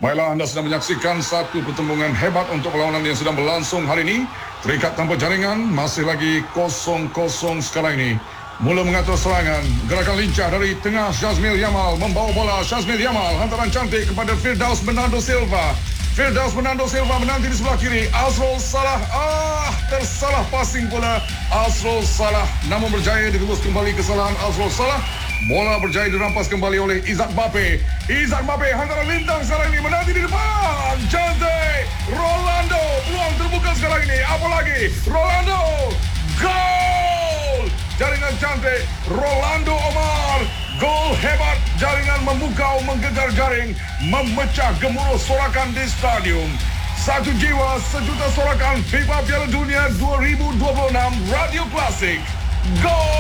Baiklah, anda sedang menyaksikan satu pertembungan hebat untuk perlawanan yang sedang berlangsung hari ini. Terikat tanpa jaringan, masih lagi 0-0 sekarang ini. Mula mengatur serangan, gerakan lincah dari tengah Syazmil Yamal, membawa bola Syazmil Yamal, hantaran cantik kepada Firdaus Bernardo Silva. Firdaus Bernardo Silva menanti di sebelah kiri. Azrul Salah, tersalah passing pula Azrul Salah, namun berjaya ditebus kembali kesalahan Azrul Salah. Bola berjaya dirampas kembali oleh Izzat Mbappe. Izzat Mbappe hantaran lintang sekarang ini, menanti di depan. Cantik Rolando, peluang terbuka sekarang ini. Apa lagi? Rolando, gol! Jaringan cantik Rolando Omar. Gol hebat, jaringan memukau, menggegar jaring, memecah gemuruh sorakan di stadium. Satu jiwa, sejuta sorakan FIFA Piala Dunia 2026 Radio Klasik. Gol!